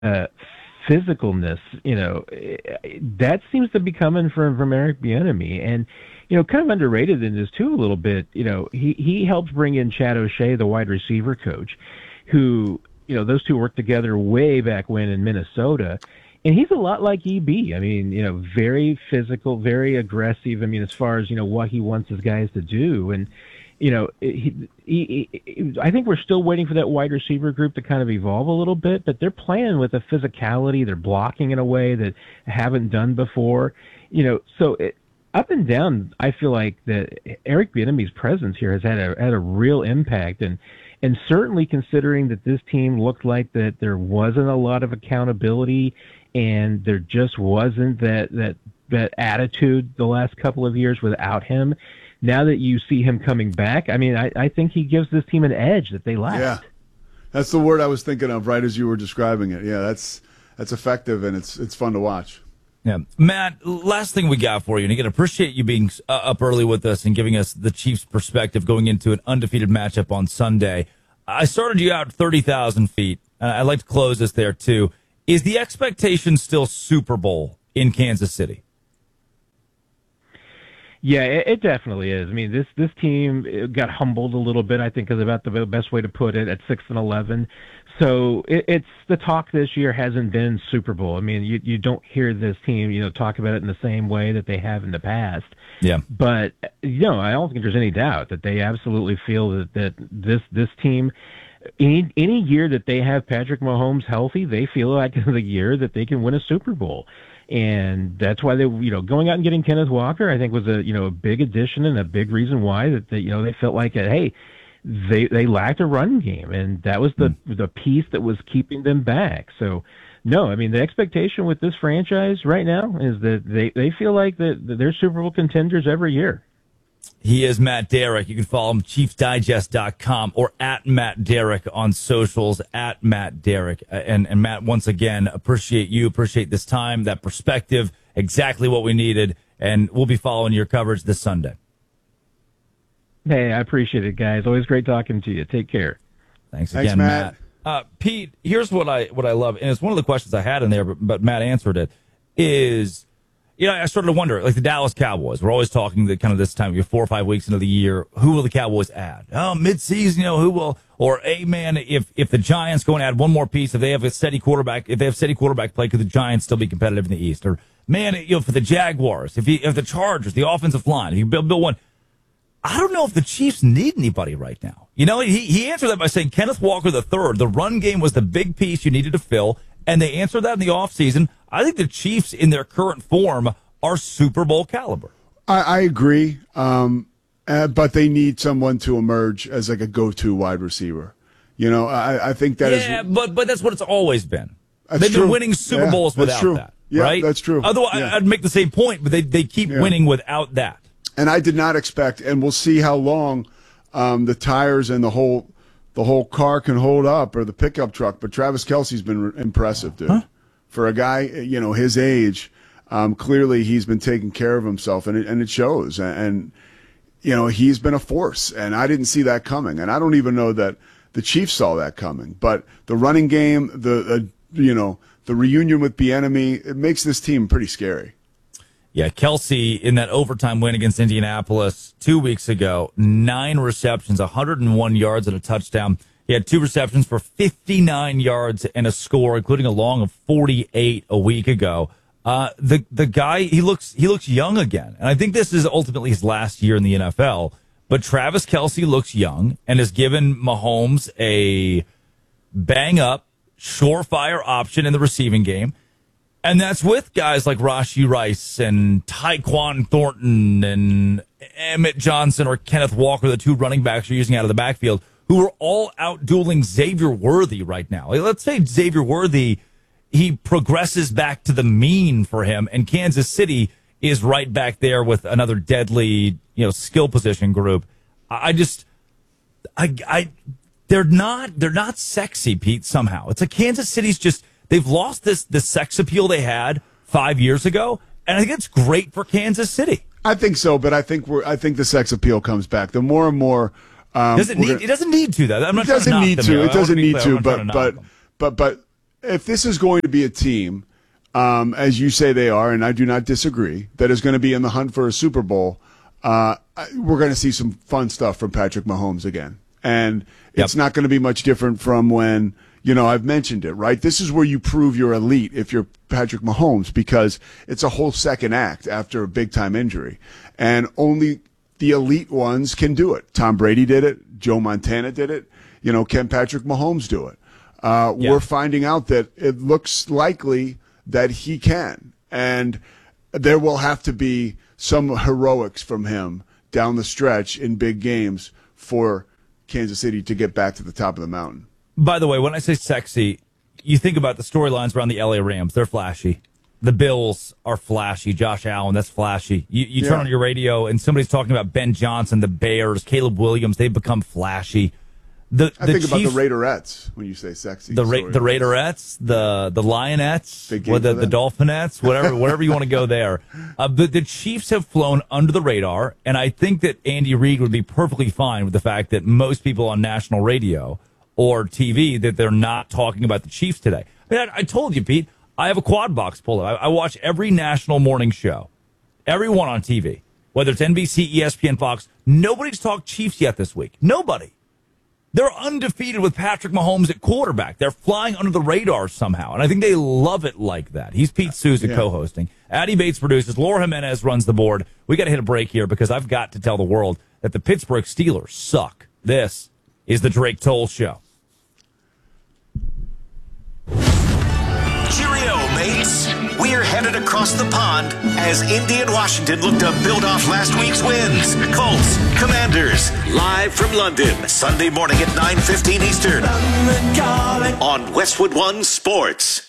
uh, physicalness, that seems to be coming from Eric Bieniemy, and kind of underrated in this too a little bit. He helped bring in Chad O'Shea, the wide receiver coach, who those two worked together way back when in Minnesota. And he's a lot like EB. I mean, very physical, very aggressive. I mean, as far as, what he wants his guys to do. And, I think we're still waiting for that wide receiver group to kind of evolve a little bit, but they're playing with a physicality. They're blocking in a way that I haven't done before. Up and down, I feel like that Eric Bieniemy's presence here has had a real impact. And certainly considering that this team looked like that there wasn't a lot of accountability and there just wasn't that attitude the last couple of years without him. Now that you see him coming back, I mean, I think he gives this team an edge that they lacked. Yeah, that's the word I was thinking of right as you were describing it. Yeah, that's effective, and it's fun to watch. Yeah, Matt, last thing we got for you, and again, appreciate you being up early with us and giving us the Chiefs' perspective going into an undefeated matchup on Sunday. I started you out 30,000 feet. I'd like to close this there, too. Is the expectation still Super Bowl in Kansas City? Yeah, it definitely is. I mean, this team got humbled a little bit, I think, is about the best way to put it, at 6-11. So it's the talk this year hasn't been Super Bowl. I mean, you don't hear this team, talk about it in the same way that they have in the past. Yeah. But, I don't think there's any doubt that they absolutely feel that this team, any year that they have Patrick Mahomes healthy, they feel like the year that they can win a Super Bowl. And that's why they, going out and getting Kenneth Walker, I think was a big addition and a big reason why they felt like, hey, they lacked a run game, and that was the piece that was keeping them back. So, no, I mean, the expectation with this franchise right now is that they feel like that they're Super Bowl contenders every year. He is Matt Derrick. You can follow him, ChiefsDigest.com or at Matt Derrick on socials, at Matt Derrick. And Matt, once again, appreciate this time, that perspective, exactly what we needed, and we'll be following your coverage this Sunday. Hey, I appreciate it, guys. Always great talking to you. Take care. Thanks again, Matt. Pete, here's what I love, and it's one of the questions I had in there, but Matt answered it, is... I started to wonder, like the Dallas Cowboys. We're always talking that kind of this time, 4 or 5 weeks into the year, who will the Cowboys add? Oh, midseason, who will? Or, hey, man, if the Giants go and add one more piece, if they have steady quarterback play, could the Giants still be competitive in the East? Or, man, for the Jaguars, if the Chargers, the offensive line, if you build one. I don't know if the Chiefs need anybody right now. He answered that by saying Kenneth Walker III, the run game was the big piece you needed to fill, and they answered that in the offseason. I think the Chiefs, in their current form, are Super Bowl caliber. I agree, but they need someone to emerge as like a go-to wide receiver. I think that is. Yeah, but that's what it's always been. They've been winning Super Bowls without that, yeah, right? That's true. Although I'd make the same point, but they keep winning without that. And I did not expect, and we'll see how long the tires and the whole car can hold up, or the pickup truck. But Travis Kelce's been impressive, dude. Huh? For a guy, his age, clearly he's been taking care of himself, and it shows. And he's been a force, and I didn't see that coming. And I don't even know that the Chiefs saw that coming. But the running game, the reunion with Bieniemy, it makes this team pretty scary. Yeah, Kelce in that overtime win against Indianapolis 2 weeks ago, 9 receptions, 101 yards and a touchdown. He had 2 receptions for 59 yards and a score, including a long of 48 a week ago. The guy, he looks young again. And I think this is ultimately his last year in the NFL. But Travis Kelce looks young and has given Mahomes a bang-up, surefire option in the receiving game. And that's with guys like Rashee Rice and Tyquan Thornton and Emmett Johnson or Kenneth Walker, the 2 running backs you're using out of the backfield, who are all out dueling Xavier Worthy right now. Let's say Xavier Worthy, he progresses back to the mean for him, and Kansas City is right back there with another deadly, skill position group. They're not sexy, Pete, somehow. It's like Kansas City's just, they've lost the sex appeal they had 5 years ago, and I think it's great for Kansas City. I think so, but I think the sex appeal comes back. The more and more it doesn't need to, though. I'm not it doesn't need to. It doesn't need to. But if this is going to be a team, as you say they are, and I do not disagree, that is going to be in the hunt for a Super Bowl, we're going to see some fun stuff from Patrick Mahomes again. And it's not going to be much different from when, I've mentioned it, right? This is where you prove you're elite if you're Patrick Mahomes, because it's a whole second act after a big-time injury. And only the elite ones can do it. Tom Brady did it. Joe Montana did it. Can Patrick Mahomes do it? We're finding out that it looks likely that he can. And there will have to be some heroics from him down the stretch in big games for Kansas City to get back to the top of the mountain. By the way, when I say sexy, you think about the storylines around the LA Rams. They're flashy. The Bills are flashy. Josh Allen, that's flashy. You turn on your radio and somebody's talking about Ben Johnson, the Bears, Caleb Williams. They've become flashy. I think about the Raiderettes when you say sexy. The Raiderettes, the Lionettes, the Dolphinettes, whatever you want to go there. The Chiefs have flown under the radar, and I think that Andy Reid would be perfectly fine with the fact that most people on national radio or TV, that they're not talking about the Chiefs today. I mean, I told you, Pete, I have a quad box pulled up. I watch every national morning show, every one on TV, whether it's NBC, ESPN, Fox. Nobody's talked Chiefs yet this week. Nobody. They're undefeated with Patrick Mahomes at quarterback. They're flying under the radar somehow, and I think they love it like that. He's Pete Souza co-hosting. Addie Bates produces. Laura Jimenez runs the board. We got to hit a break here because I've got to tell the world that the Pittsburgh Steelers suck. This is the Drake Toll Show. Cheerio, mates. We're headed across the pond as Indy and Washington look to build off last week's wins. Colts, Commanders, live from London, Sunday morning at 9:15 Eastern on Westwood One Sports.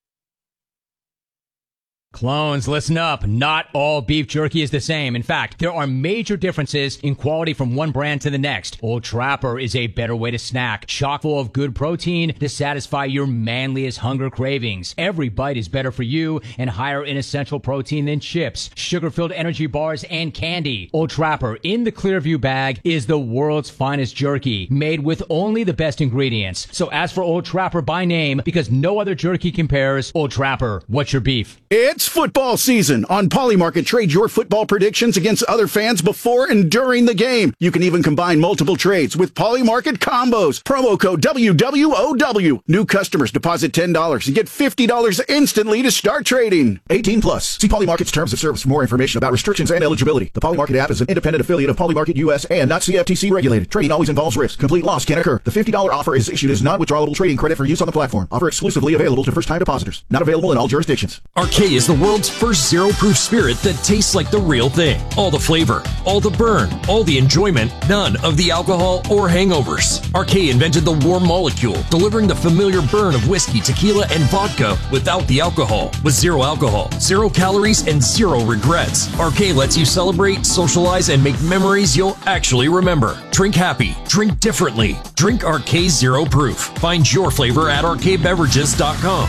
Clones, listen up. Not all beef jerky is the same. In fact, there are major differences in quality from one brand to the next. Old Trapper is a better way to snack, chock full of good protein to satisfy your manliest hunger cravings. Every bite is better for you and higher in essential protein than chips, sugar-filled energy bars, and candy. Old Trapper in the Clearview bag is the world's finest jerky, made with only the best ingredients. So ask for Old Trapper by name because no other jerky compares. Old Trapper, what's your beef? It's football season. On Polymarket, trade your football predictions against other fans before and during the game. You can even combine multiple trades with Polymarket combos. Promo code WWOW. New customers deposit $10 and get $50 instantly to start trading. 18 plus. See Polymarket's terms of service for more information about restrictions and eligibility. The Polymarket app is an independent affiliate of Polymarket US and not CFTC regulated. Trading always involves risk. Complete loss can occur. The $50 offer is issued as non-withdrawable trading credit for use on the platform. Offer exclusively available to first-time depositors. Not available in all jurisdictions. RK is the world's first zero-proof spirit that tastes like the real thing. All the flavor, all the burn, all the enjoyment, none of the alcohol or hangovers. RK invented the warm molecule, delivering the familiar burn of whiskey, tequila, and vodka without the alcohol. With zero alcohol, 0 calories, and 0 regrets. RK lets you celebrate, socialize, and make memories you'll actually remember. Drink happy. Drink differently. Drink RK Zero Proof. Find your flavor at rkbeverages.com.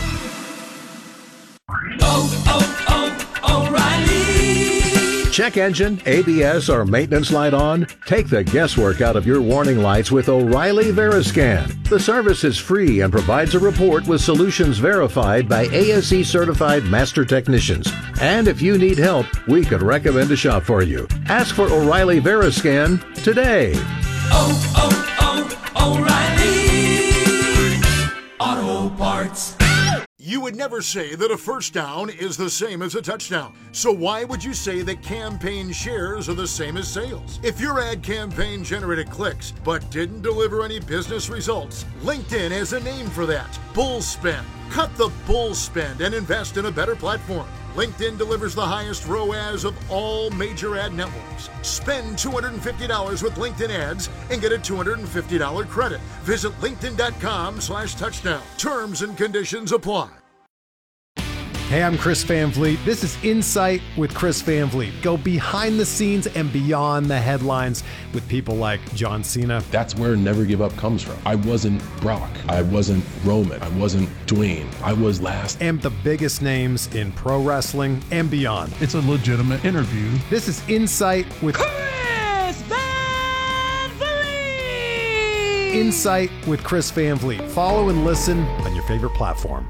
O'Reilly. Check engine, ABS, or maintenance light on? Take the guesswork out of your warning lights with O'Reilly Veriscan. The service is free and provides a report with solutions verified by ASE certified master technicians. And if you need help, we could recommend a shop for you. Ask for O'Reilly Veriscan today. O'Reilly Auto Parts. You would never say that a first down is the same as a touchdown. So why would you say that campaign shares are the same as sales? If your ad campaign generated clicks but didn't deliver any business results, LinkedIn has a name for that. Bull spend. Cut the bull spend and invest in a better platform. LinkedIn delivers the highest ROAS of all major ad networks. Spend $250 with LinkedIn ads and get a $250 credit. Visit linkedin.com/touchdown. Terms and conditions apply. Hey, I'm Chris Van Vliet. This is Insight with Chris Van Vliet. Go behind the scenes and beyond the headlines with people like John Cena. That's where Never Give Up comes from. I wasn't Brock. I wasn't Roman. I wasn't Dwayne. I was last. And the biggest names in pro wrestling and beyond. It's a legitimate interview. This is Insight with Chris Van Vliet. Insight with Chris Van Vliet. Follow and listen on your favorite platform.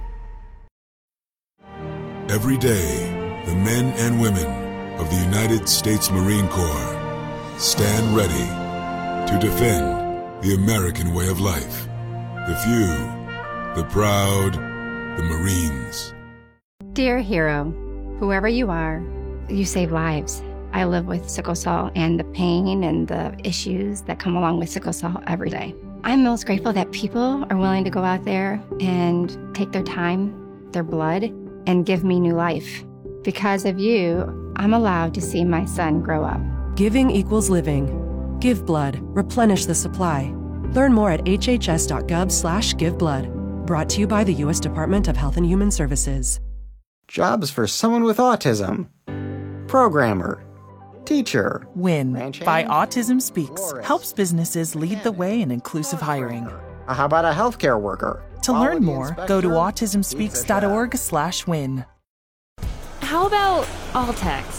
Every day, the men and women of the United States Marine Corps stand ready to defend the American way of life. The few, the proud, the Marines. Dear hero, whoever you are, you save lives. I live with sickle cell and the pain and the issues that come along with sickle cell every day. I'm most grateful that people are willing to go out there and take their time, their blood, and give me new life. Because of you, I'm allowed to see my son grow up. Giving equals living. Give blood. Replenish the supply. Learn more at hhs.gov/giveblood. Brought to you by the U.S. Department of Health and Human Services. Jobs for someone with autism. Programmer. Teacher. WIN by Autism Speaks helps businesses lead the way in inclusive hiring. How about a healthcare worker? To learn more, go to autismspeaks.org/win. How about all text?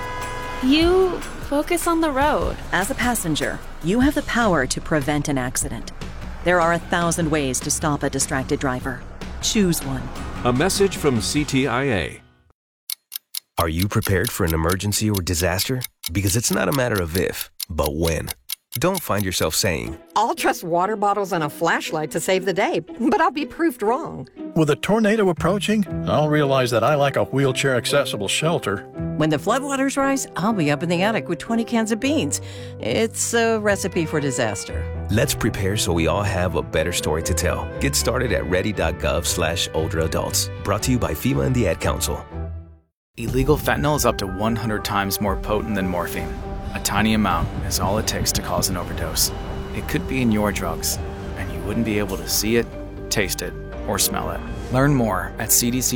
You focus on the road. As a passenger, you have the power to prevent an accident. There are 1,000 ways to stop a distracted driver. Choose one. A message from CTIA. Are you prepared for an emergency or disaster? Because it's not a matter of if, but when. Don't find yourself saying, I'll trust water bottles and a flashlight to save the day, but I'll be proved wrong. With a tornado approaching, I'll realize that I lack a wheelchair-accessible shelter. When the floodwaters rise, I'll be up in the attic with 20 cans of beans. It's a recipe for disaster. Let's prepare so we all have a better story to tell. Get started at ready.gov/older adults. Brought to you by FEMA and the Ad Council. Illegal fentanyl is up to 100 times more potent than morphine. A tiny amount is all it takes to cause an overdose. It could be in your drugs, and you wouldn't be able to see it, taste it, or smell it. Learn more at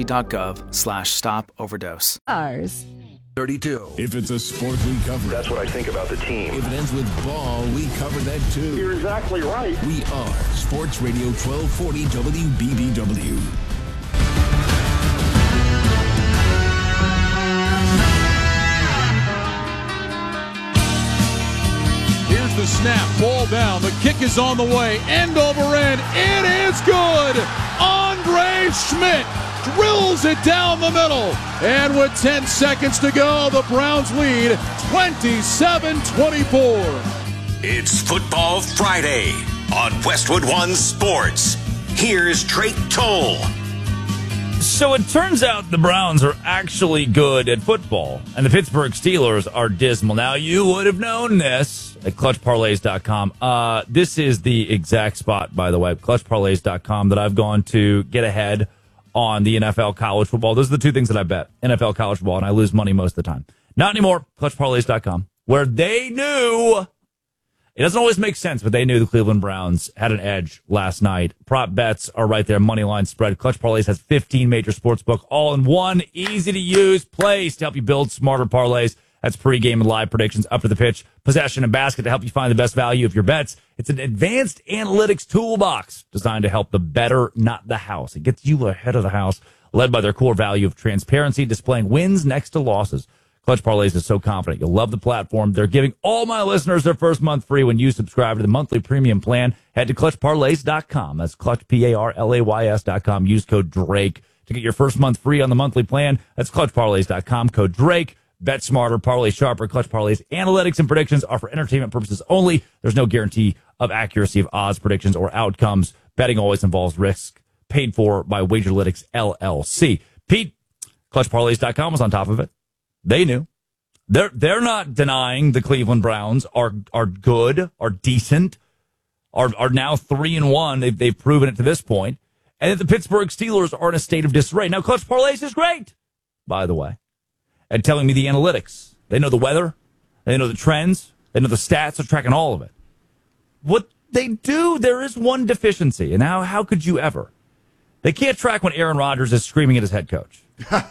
cdc.gov/stop-overdose. Ours. 32. If it's a sport, we cover it. That's what I think about the team. If it ends with ball, we cover that too. You're exactly right. We are Sports Radio 1240 WBBW. The snap, ball down, the kick is on the way, end over end, it is good! Andre Schmidt drills it down the middle, and with 10 seconds to go, the Browns lead 27-24. It's Football Friday on Westwood One Sports. Here's Drake Toll. So it turns out the Browns are actually good at football, and the Pittsburgh Steelers are dismal. Now, you would have known this at ClutchParlays.com. This is the exact spot, by the way, ClutchParlays.com, that I've gone to get ahead on the NFL college football. Those are the two things that I bet, NFL college football, and I lose money most of the time. Not anymore, ClutchParlays.com, where they knew, it doesn't always make sense, but they knew the Cleveland Browns had an edge last night. Prop bets are right there, money line spread. Clutch Parlays has 15 major sportsbook, all in one easy-to-use place to help you build smarter parlays. That's pregame and live predictions, up to the pitch, possession, and basket to help you find the best value of your bets. It's an advanced analytics toolbox designed to help the better, not the house. It gets you ahead of the house, led by their core value of transparency, displaying wins next to losses. Clutch Parlays is so confident you'll love the platform. They're giving all my listeners their first month free when you subscribe to the monthly premium plan. Head to ClutchParlays.com. That's Clutch, P-A-R-L-A-Y-S.com. Use code DRAKE to get your first month free on the monthly plan. That's ClutchParlays.com. Code DRAKE. Bet smarter, parlay sharper. Clutch Parlays analytics and predictions are for entertainment purposes only. There's no guarantee of accuracy of odds, predictions, or outcomes. Betting always involves risk. Paid for by Wagerlytics, LLC. Pete, ClutchParlays.com was on top of it. They knew. They're not denying the Cleveland Browns are good, are decent, are now 3-1. They've proven it to this point. And that the Pittsburgh Steelers are in a state of disarray. Now, Clutch Parlays is great, by the way, at telling me the analytics. They know the weather. They know the trends. They know the stats. They're tracking all of it. What they do, there is one deficiency. And how could you ever? They can't track when Aaron Rodgers is screaming at his head coach.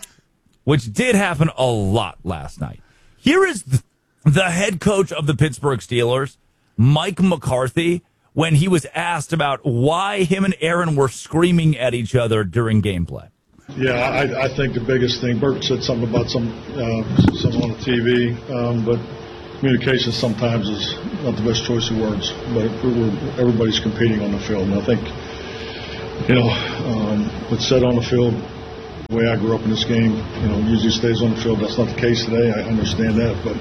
Which did happen a lot last night. Here is the head coach of the Pittsburgh Steelers, Mike McCarthy, when he was asked about why him and Aaron were screaming at each other during gameplay. Yeah, I think the biggest thing, Bert said something about some on the TV, but communication sometimes is not the best choice of words, but everybody's competing on the field. And I think, what's said on the field, the way I grew up in this game, usually stays on the field. That's not the case today. I understand that. But,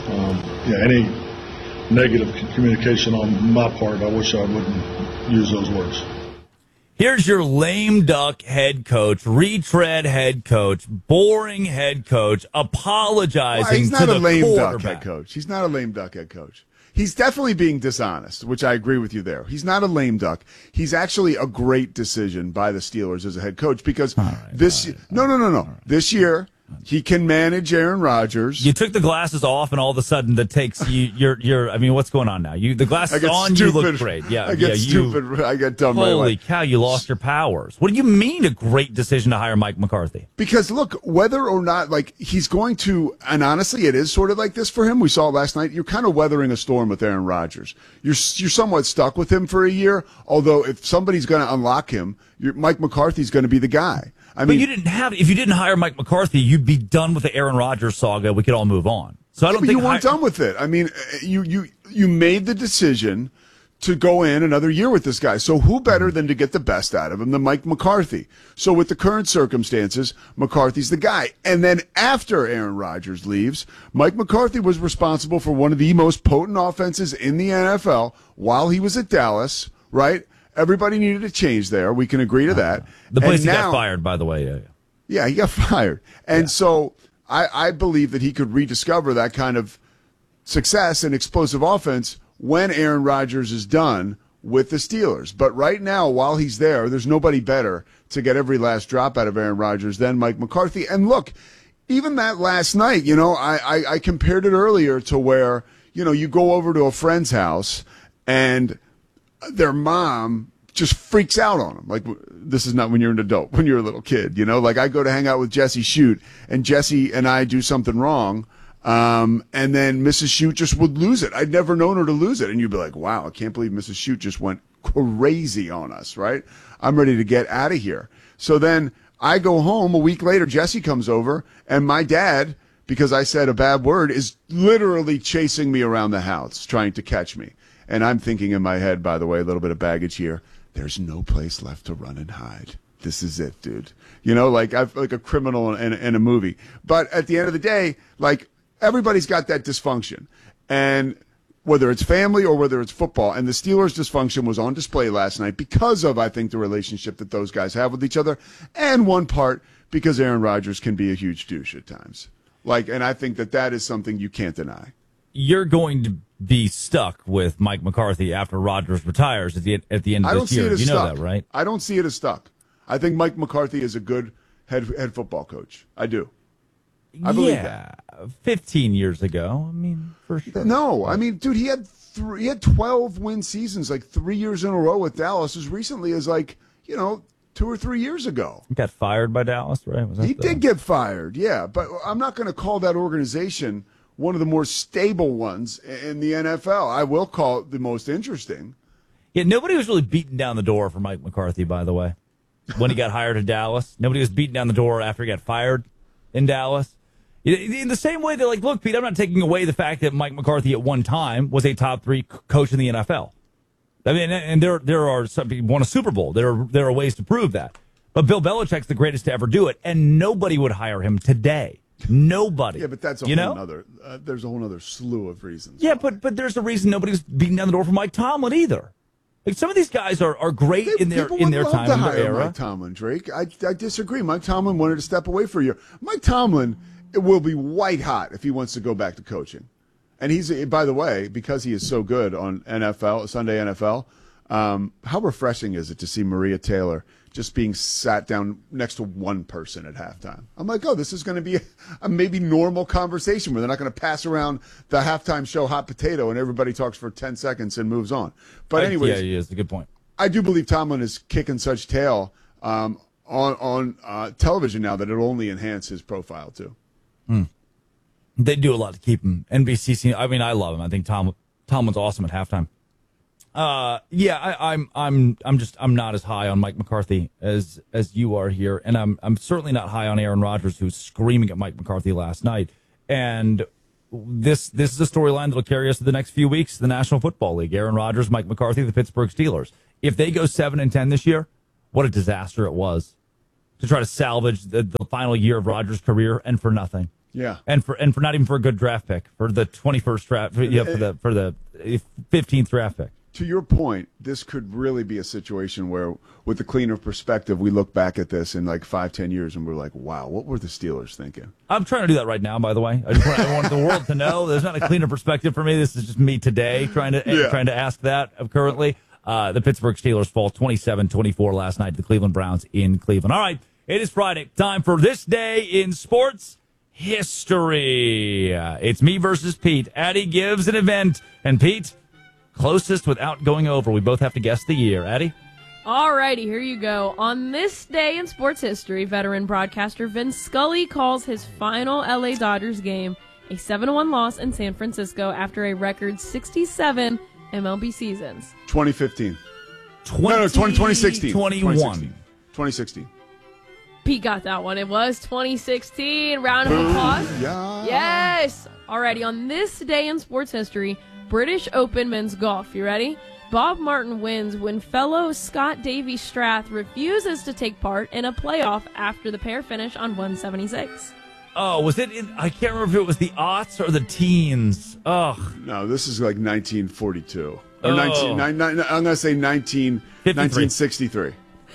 any negative communication on my part, I wish I wouldn't use those words. Here's your lame duck head coach, retread head coach, boring head coach, apologizing to the lame quarterback. Duck head coach. He's not a lame duck head coach. He's definitely being dishonest, which I agree with you there. He's not a lame duck. He's actually a great decision by the Steelers as a head coach because this year he can manage Aaron Rodgers. You took the glasses off, and all of a sudden that takes you're. I mean, what's going on now? The glasses on, you look great. Yeah, I get stupid. I get dumb. Holy cow! You lost your powers. What do you mean a great decision to hire Mike McCarthy? Because look, whether or not he's going to, and honestly, it is sort of like this for him. We saw it last night. You're kind of weathering a storm with Aaron Rodgers. You're somewhat stuck with him for a year. Although if somebody's going to unlock him, Mike McCarthy's going to be the guy. But you if you didn't hire Mike McCarthy, you'd be done with the Aaron Rodgers saga. We could all move on. So I don't think you weren't done with it. I mean, you made the decision to go in another year with this guy. So who better than to get the best out of him than Mike McCarthy? So with the current circumstances, McCarthy's the guy. And then after Aaron Rodgers leaves, Mike McCarthy was responsible for one of the most potent offenses in the NFL while he was at Dallas, right? Everybody needed a change there. We can agree to that. The place he got fired, by the way. Yeah, he got fired. And so I believe that he could rediscover that kind of success and explosive offense when Aaron Rodgers is done with the Steelers. But right now, while he's there's nobody better to get every last drop out of Aaron Rodgers than Mike McCarthy. And look, even that last night, I compared it earlier to where, you go over to a friend's house and their mom just freaks out on them. Like, this is not when you're an adult, when you're a little kid, I go to hang out with Jesse Shute and Jesse and I do something wrong. And then Mrs. Shute just would lose it. I'd never known her to lose it. And you'd be like, wow, I can't believe Mrs. Shute just went crazy on us, right? I'm ready to get out of here. So then I go home a week later, Jesse comes over and my dad, because I said a bad word, is literally chasing me around the house, trying to catch me. And I'm thinking in my head, by the way, a little bit of baggage here. There's no place left to run and hide. This is it, dude. Like a criminal in a movie. But at the end of the day, everybody's got that dysfunction. And whether it's family or whether it's football, and the Steelers' dysfunction was on display last night because of, I think, the relationship that those guys have with each other, and one part because Aaron Rodgers can be a huge douche at times. And I think that is something you can't deny. You're going to be stuck with Mike McCarthy after Rodgers retires at the end of this year. I don't see it as stuck. That, right? I don't see it as stuck. I think Mike McCarthy is a good head football coach. I do. I believe that. 15 years ago. I mean, for sure. No, I mean, dude, he had 12 win seasons, 3 years in a row with Dallas, as recently as 2 or 3 years ago. He got fired by Dallas, right? He did get fired, yeah. But I'm not going to call that organization one of the more stable ones in the NFL. I will call it the most interesting. Yeah, nobody was really beating down the door for Mike McCarthy, by the way, when he got hired in Dallas. Nobody was beating down the door after he got fired in Dallas. In the same way that, look, Pete, I'm not taking away the fact that Mike McCarthy at one time was a top 3 coach in the NFL. I mean, and there are some people won a Super Bowl. There are ways to prove that. But Bill Belichick's the greatest to ever do it, and nobody would hire him today. Nobody. Yeah, but that's a whole other. There's a whole other slew of reasons. Yeah, but there's a reason nobody's beating down the door for Mike Tomlin either. Some of these guys are great in their time, in their era. Mike Tomlin, Drake. I disagree. Mike Tomlin wanted to step away for a year. Mike Tomlin will be white hot if he wants to go back to coaching. And he's, by the way, because he is so good on Sunday NFL. How refreshing is it to see Maria Taylor just being sat down next to one person at halftime? I'm like, oh, this is going to be a maybe normal conversation where they're not going to pass around the halftime show hot potato and everybody talks for 10 seconds and moves on. But anyways, yeah, it's a good point. I do believe Tomlin is kicking such tail on television now that it'll only enhance his profile too. They do a lot to keep him. NBC. I mean, I love him. I think Tomlin's awesome at halftime. I'm not as high on Mike McCarthy as you are here, and I'm certainly not high on Aaron Rodgers, who's screaming at Mike McCarthy last night. And this is a storyline that'll carry us to the next few weeks. The National Football League. Aaron Rodgers, Mike McCarthy, the Pittsburgh Steelers. If they go 7-10 this year, what a disaster it was to try to salvage the final year of Rodgers' career, and for nothing. Yeah, and for not even for a good draft pick, for the 21st draft, for the 15th draft pick. To your point, this could really be a situation where, with the cleaner perspective, we look back at this in like 5-10 years and we're like, wow, what were the Steelers thinking? I'm trying to do that right now, by the way. I want the world to know there's not a cleaner perspective for me. This is just me today trying to ask that currently. The Pittsburgh Steelers fall 27-24 last night to the Cleveland Browns in Cleveland. All right, it is Friday. Time for This Day in Sports History. It's me versus Pete. Addy gives an event, and Pete, closest without going over. We both have to guess the year. Addy? Alrighty, here you go. On this day in sports history, veteran broadcaster Vin Scully calls his final LA Dodgers game a 7-1 loss in San Francisco after a record 67 MLB seasons. 2015. 2016. 2016. Pete got that one. It was 2016. Round of applause. Yeah. Yes. Alrighty, on this day in sports history, British Open men's golf. You ready? Bob Martin wins when fellow Scott Davy Strath refuses to take part in a playoff after the pair finish on 176. Oh, was it I can't remember if it was the aughts or the teens. Ugh. No, this is like 1942. Or I'm going to say 1963.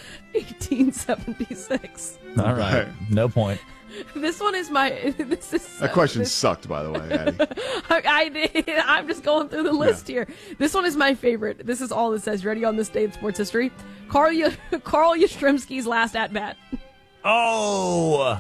1876. All right. No point. This one is that question sucked, by the way, Addy. I did. I'm just going through the list here. This one is my favorite. This is all it says. Ready on this day in sports history? Carl Yastrzemski's last at-bat. Oh!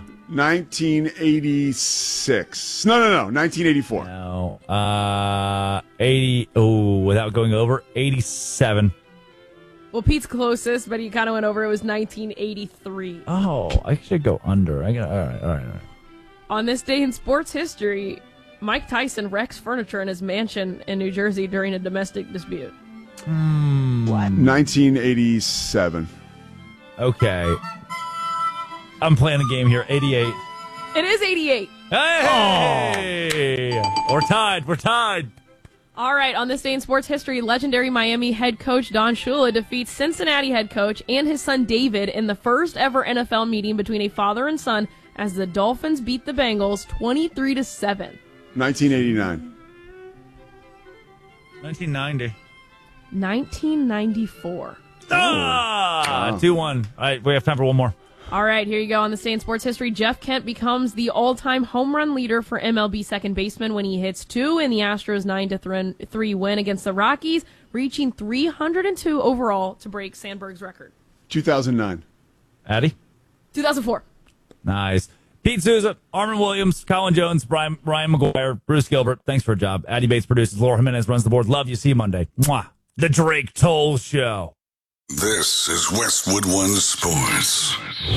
1986. No, 1984. No. 80. Oh, without going over, 87. Well, Pete's closest, but he kind of went over. It was 1983. Oh, I should go under. All right. On this day in sports history, Mike Tyson wrecks furniture in his mansion in New Jersey during a domestic dispute. What? 1987. Okay. I'm playing a game here. 88. It is 88. Hey! Oh. We're tied. All right, on this day in sports history, legendary Miami head coach Don Shula defeats Cincinnati head coach and his son David in the first ever NFL meeting between a father and son as the Dolphins beat the Bengals 23-7. 1989. 1990. 1994. 2-1. All right, we have time for one more. All right, here you go. On this day in sports history, Jeff Kent becomes the all-time home run leader for MLB second baseman when he hits 2 in the Astros' 9-3 win against the Rockies, reaching 302 overall to break Sandberg's record. 2009. Addy? 2004. Nice. Pete Souza, Armin Williams, Colin Jones, Ryan McGuire, Bruce Gilbert. Thanks for a job. Addy Bates produces. Laura Jimenez runs the board. Love you. See you Monday. Mwah. The Drake Toll Show. This is Westwood One Sports.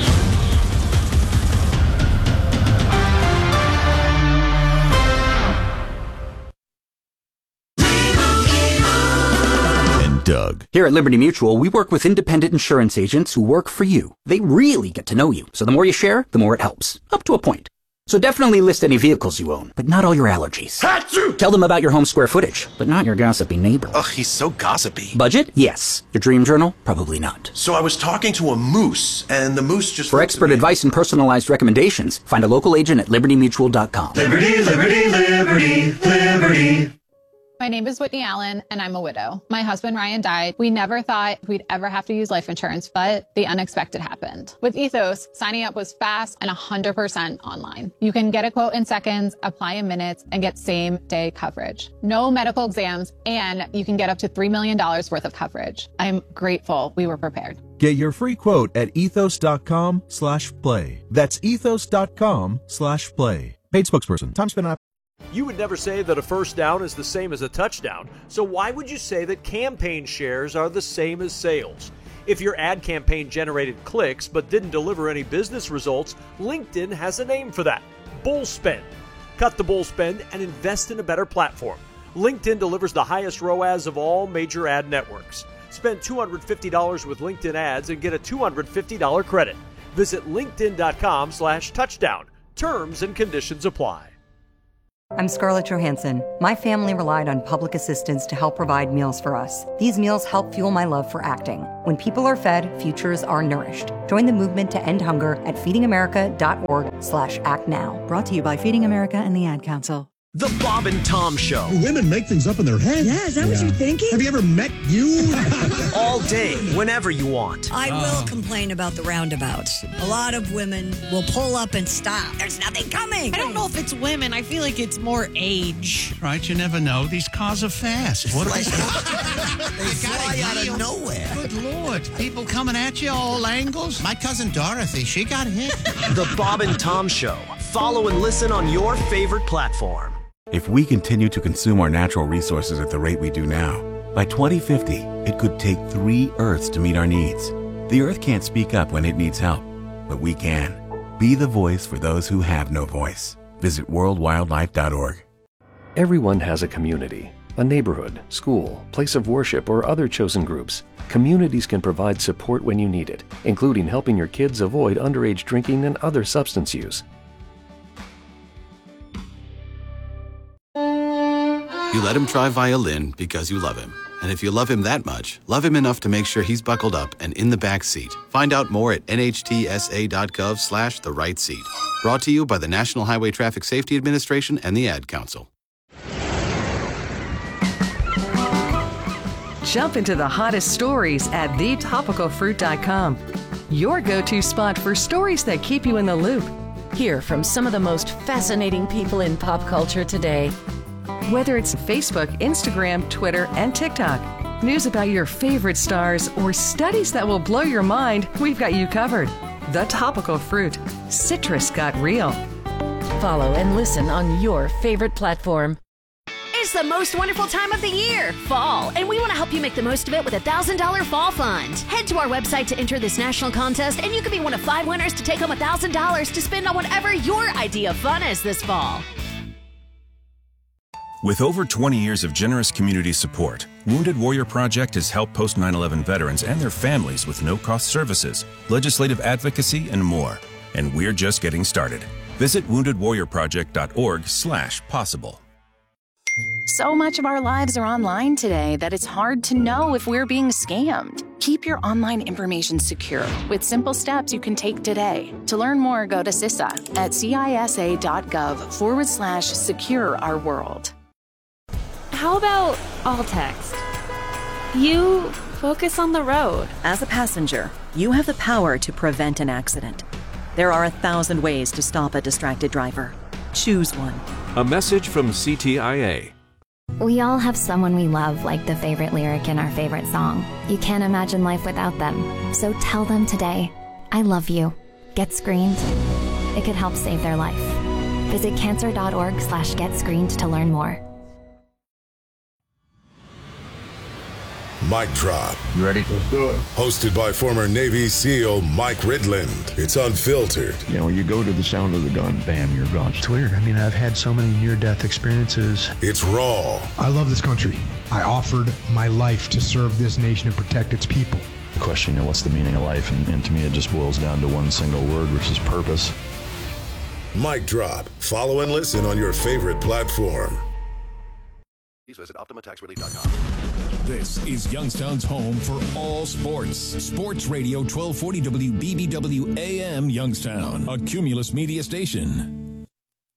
And Doug. Here at Liberty Mutual, we work with independent insurance agents who work for you. They really get to know you. So the more you share, the more it helps. Up to a point. So definitely list any vehicles you own, but not all your allergies. Achoo! Tell them about your home square footage, but not your gossipy neighbor. Ugh, he's so gossipy. Budget? Yes. Your dream journal? Probably not. So I was talking to a moose, and the moose just... For expert advice and personalized recommendations, find a local agent at libertymutual.com. Liberty, liberty, liberty, liberty. My name is Whitney Allen, and I'm a widow. My husband, Ryan, died. We never thought we'd ever have to use life insurance, but the unexpected happened. With Ethos, signing up was fast and 100% online. You can get a quote in seconds, apply in minutes, and get same-day coverage. No medical exams, and you can get up to $3 million worth of coverage. I'm grateful we were prepared. Get your free quote at ethos.com/play. That's ethos.com/play. Paid spokesperson. Time spent on. You would never say that a first down is the same as a touchdown, so why would you say that campaign shares are the same as sales? If your ad campaign generated clicks but didn't deliver any business results, LinkedIn has a name for that: bull spend. Cut the bull spend and invest in a better platform. LinkedIn delivers the highest ROAS of all major ad networks. Spend $250 with LinkedIn ads and get a $250 credit. Visit linkedin.com/touchdown. Terms and conditions apply. I'm Scarlett Johansson. My family relied on public assistance to help provide meals for us. These meals help fuel my love for acting. When people are fed, futures are nourished. Join the movement to end hunger at feedingamerica.org/actnow. Brought to you by Feeding America and the Ad Council. The Bob and Tom Show. Women make things up in their head. Yeah, is that what you're thinking? Have you ever met you? All day, whenever you want. I will complain about the roundabouts. A lot of women will pull up and stop. There's nothing coming. I don't know if it's women. I feel like it's more age. Right, you never know. These cars are fast. What They fly out of nowhere. Good Lord. People coming at you all angles. My cousin Dorothy, she got hit. The Bob and Tom Show. Follow and listen on your favorite platform. If we continue to consume our natural resources at the rate we do now, by 2050, it could take 3 Earths to meet our needs. The Earth can't speak up when it needs help, but we can. Be the voice for those who have no voice. Visit worldwildlife.org. Everyone has a community, a neighborhood, school, place of worship, or other chosen groups. Communities can provide support when you need it, including helping your kids avoid underage drinking and other substance use. You let him try violin because you love him. And if you love him that much, love him enough to make sure he's buckled up and in the back seat. Find out more at nhtsa.gov/the-right-seat. Brought to you by the National Highway Traffic Safety Administration and the Ad Council. Jump into the hottest stories at thetopicalfruit.com. Your go-to spot for stories that keep you in the loop. Hear from some of the most fascinating people in pop culture today. Whether it's Facebook, Instagram, Twitter, and TikTok, news about your favorite stars, or studies that will blow your mind, we've got you covered. The Topical Fruit. Citrus got real. Follow and listen on your favorite platform. It's the most wonderful time of the year, fall, and we want to help you make the most of it with a $1,000 fall fund. Head to our website to enter this national contest, and you could be one of 5 winners to take home $1,000 to spend on whatever your idea of fun is this fall. With over 20 years of generous community support, Wounded Warrior Project has helped post 9/11 veterans and their families with no-cost services, legislative advocacy, and more. And we're just getting started. Visit woundedwarriorproject.org/possible. So much of our lives are online today that it's hard to know if we're being scammed. Keep your online information secure with simple steps you can take today. To learn more, go to CISA at cisa.gov/secure our world. How about all text? You focus on the road. As a passenger, you have the power to prevent an accident. There are 1,000 ways to stop a distracted driver. Choose one. A message from CTIA. We all have someone we love, like the favorite lyric in our favorite song. You can't imagine life without them. So tell them today, I love you. Get screened. It could help save their life. Visit cancer.org/getscreened to learn more. Mic Drop. You ready? Let's do it. Hosted by former Navy SEAL Mike Ridland. It's unfiltered. You know, you go to the sound of the gun, bam, you're gone. It's weird. I mean, I've had so many near-death experiences. It's raw. I love this country. I offered my life to serve this nation and protect its people. The question, you know, what's the meaning of life? And to me, it just boils down to one single word, which is purpose. Mic Drop. Follow and listen on your favorite platform. Please visit OptimaTaxRelief.com. This is Youngstown's home for all sports. Sports Radio 1240 WBBW AM Youngstown, a Cumulus media station.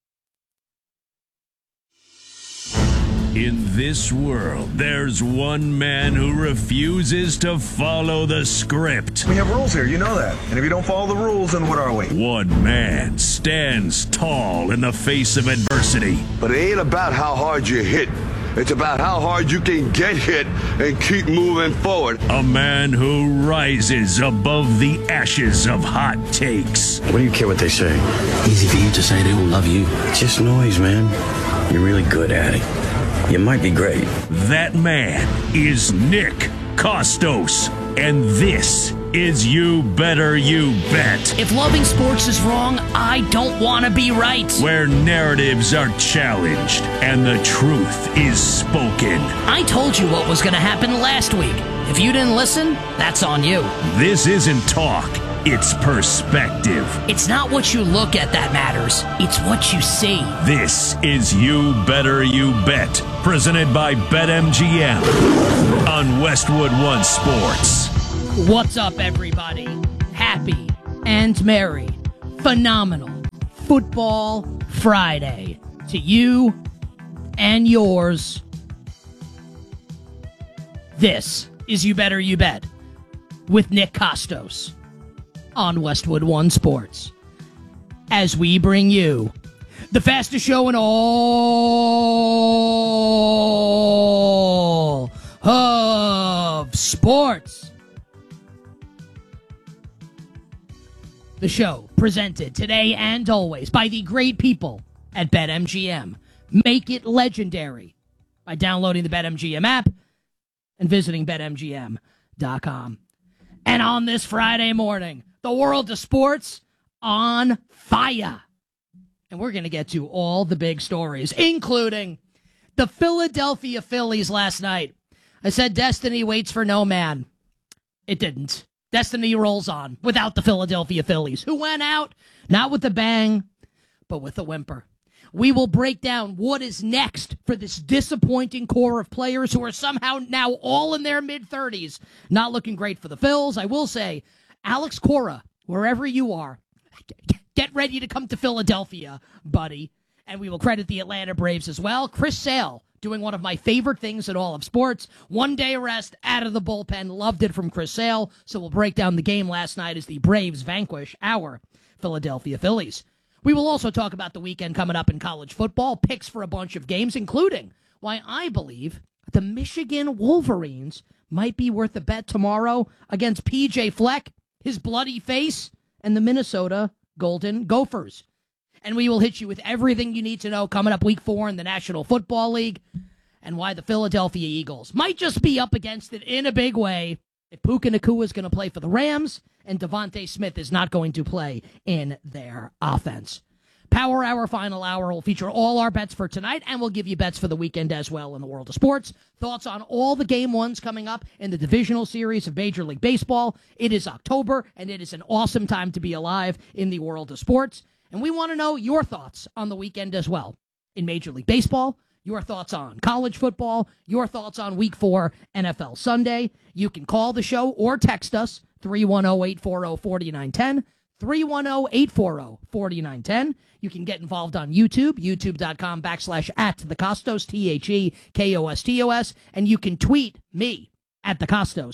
In this world, there's one man who refuses to follow the script. We have rules here, you know that. And if you don't follow the rules, then what are we? One man stands tall in the face of adversity. But it ain't about how hard you hit. It's about how hard you can get hit and keep moving forward. A man who rises above the ashes of hot takes. What do you care what they say? Easy for you to say they don't love you. It's just noise, man. You're really good at it. You might be great. That man is Nick Kostos. And this is You Better You Bet. If loving sports is wrong, I don't want to be right. Where narratives are challenged and the truth is spoken. I told you what was going to happen last week. If you didn't listen, that's on you. This isn't talk. it's perspective. It's not what you look at that matters. It's what you see. This is You Better You Bet, presented by BetMGM on Westwood One Sports. What's up, everybody? Happy and merry, phenomenal Football Friday to you and yours. This is You Better You Bet with Nick Kostos on Westwood One Sports, as we bring you the fastest show in all of sports. The show presented today and always by the great people at BetMGM. Make it legendary by downloading the BetMGM app and visiting BetMGM.com. And on this Friday morning, the world of sports on fire. And we're going to get to all the big stories, including the Philadelphia Phillies last night. I said destiny waits for no man. It didn't. Destiny rolls on without the Philadelphia Phillies, who went out not with a bang, but with a whimper. We will break down what is next for this disappointing core of players who are somehow now all in their mid-30s. Not looking great for the Phils. I will say, Alex Cora, wherever you are, get ready to come to Philadelphia, buddy. And we will credit the Atlanta Braves as well. Chris Sale doing one of my favorite things in all of sports. 1 day rest out of the bullpen. Loved it from Chris Sale. So we'll break down the game last night as the Braves vanquish our Philadelphia Phillies. We will also talk about the weekend coming up in college football, picks for a bunch of games, including why I believe the Michigan Wolverines might be worth a bet tomorrow against P.J. Fleck, his bloody face, and the Minnesota Golden Gophers. And we will hit you with everything you need to know coming up week 4 in the National Football League, and why the Philadelphia Eagles might just be up against it in a big way if Puka Nacua is going to play for the Rams and Devontae Smith is not going to play in their offense. Power Hour, final hour, will feature all our bets for tonight, and we'll give you bets for the weekend as well in the world of sports. Thoughts on all the game ones coming up in the divisional series of Major League Baseball. It is October, and it is an awesome time to be alive in the world of sports. And we want to know your thoughts on the weekend as well. In Major League Baseball, your thoughts on college football, your thoughts on Week 4 NFL Sunday. You can call the show or text us, 310-840-4910, 310-840-4910. You can get involved on YouTube, youtube.com/@thekostos, TheKostos, and you can tweet me at thekostos,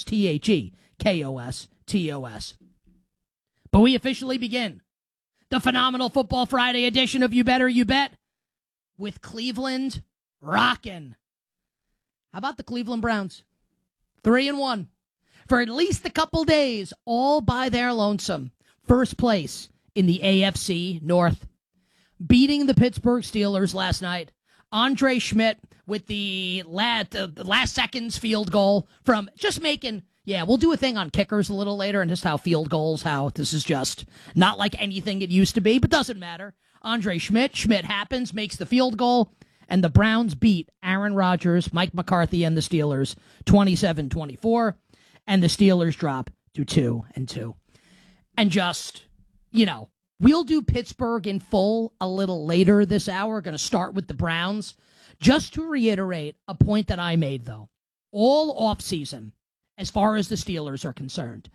TheKostos. But we officially begin the phenomenal Football Friday edition of You Better You Bet with Cleveland rockin'. How about the Cleveland Browns? 3-1 for at least a couple days, all by their lonesome. First place in the AFC North, beating the Pittsburgh Steelers last night. Andre Schmidt with the last seconds field goal from just making. Yeah, we'll do a thing on kickers a little later and just how field goals, how this is just not like anything it used to be, but doesn't matter. Andre Schmidt happens, makes the field goal, and the Browns beat Aaron Rodgers, Mike McCarthy, and the Steelers 27-24, and the Steelers drop to 2-2. And just, we'll do Pittsburgh in full a little later this hour. Going to start with the Browns. Just to reiterate a point that I made, though, all offseason, as far as the Steelers are concerned,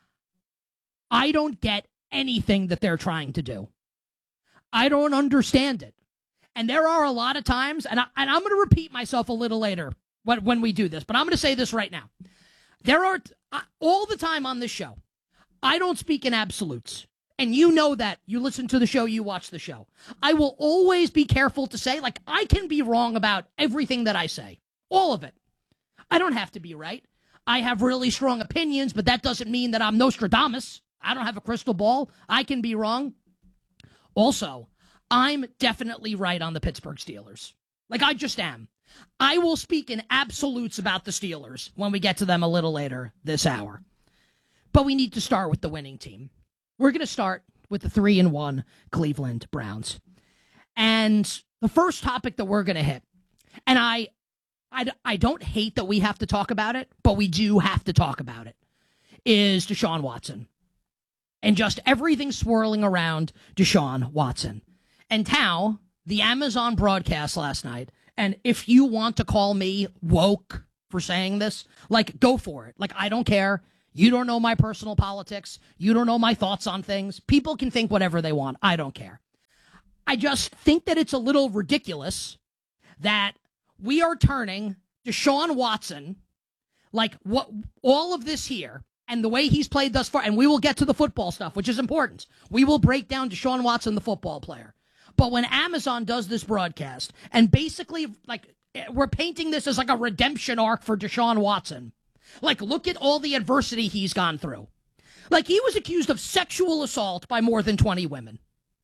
I don't get anything that they're trying to do. I don't understand it. And there are a lot of times, and I'm going to repeat myself a little later when we do this, but I'm going to say this right now. There are, all the time on this show, I don't speak in absolutes. And you know that. You listen to the show, you watch the show. I will always be careful to say, I can be wrong about everything that I say. All of it. I don't have to be right. I have really strong opinions, but that doesn't mean that I'm Nostradamus. I don't have a crystal ball. I can be wrong. Also, I'm definitely right on the Pittsburgh Steelers. I just am. I will speak in absolutes about the Steelers when we get to them a little later this hour. But we need to start with the winning team. We're going to start with the 3-1 Cleveland Browns. And the first topic that we're going to hit, and I don't hate that we have to talk about it, but we do have to talk about it, is Deshaun Watson. and just everything swirling around Deshaun Watson. And Tao, the Amazon broadcast last night, and if you want to call me woke for saying this, like, go for it. Like, I don't care. You don't know my personal politics. You don't know my thoughts on things. People can think whatever they want. I don't care. I just think that it's a little ridiculous that we are turning Deshaun Watson, like what all of this here and the way he's played thus far, and we will get to the football stuff, which is important. We will break down Deshaun Watson, the football player. But when Amazon does this broadcast and basically, like, we're painting this as like a redemption arc for Deshaun Watson. Like, look at all the adversity he's gone through. Like, he was accused of sexual assault by more than 20 women.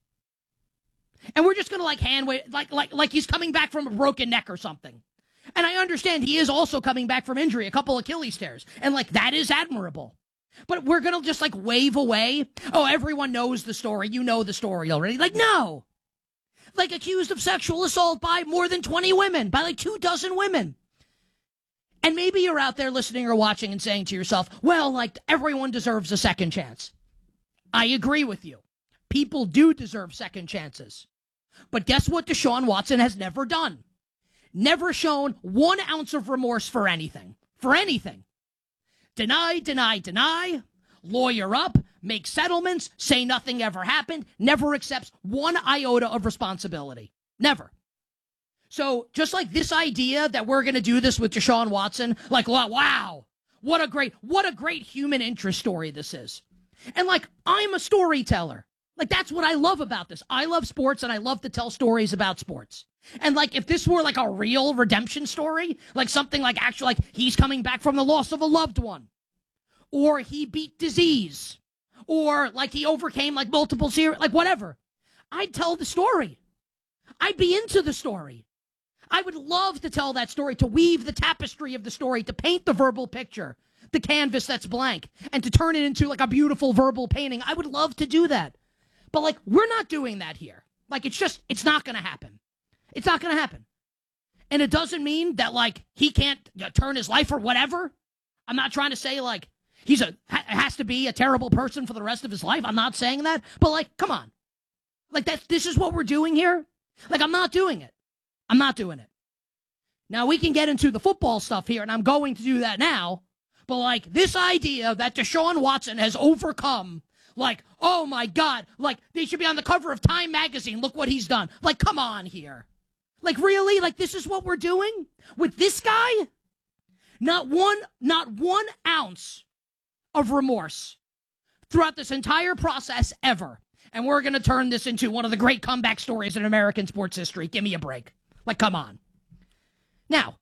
And we're just going to, like, hand wave, like he's coming back from a broken neck or something. And I understand he is also coming back from injury, a couple Achilles tears. And, like, that is admirable. But we're going to just, like, wave away. Oh, everyone knows the story. You know the story already. Like, no. Like, accused of sexual assault by more than 20 women, by like 24 women. And maybe you're out there listening or watching and saying to yourself, well, like, everyone deserves a second chance. I agree with you. People do deserve second chances. But guess what Deshaun Watson has never done? Never shown 1 ounce of remorse for anything. For anything. Deny, deny, deny. Lawyer up. Make settlements. Say nothing ever happened. Never accepts 1 iota of responsibility. Never. So just like this idea that we're going to do this with Deshaun Watson, like, wow, what a great human interest story this is. And like, I'm a storyteller. Like, that's what I love about this. I love sports and I love to tell stories about sports. And like, if this were like a real redemption story, like something like actually like he's coming back from the loss of a loved one, or he beat disease, or like he overcame like multiple series, like whatever, I'd tell the story. I'd be into the story. I would love to tell that story, to weave the tapestry of the story, to paint the verbal picture, the canvas that's blank, and to turn it into like a beautiful verbal painting. I would love to do that. But like, we're not doing that here. Like, it's not going to happen. It's not going to happen. And it doesn't mean that like he can't turn his life or whatever. I'm not trying to say like has to be a terrible person for the rest of his life. I'm not saying that. But like, come on. Like, this is what we're doing here. Like, I'm not doing it. I'm not doing it. Now, we can get into the football stuff here, and I'm going to do that now. But, like, this idea that Deshaun Watson has overcome, like, oh, my God, like, they should be on the cover of Time magazine. Look what he's done. Like, come on here. Like, really? Like, this is what we're doing with this guy? Not one ounce of remorse throughout this entire process ever. And we're going to turn this into one of the great comeback stories in American sports history. Give me a break. Like, come on. Now,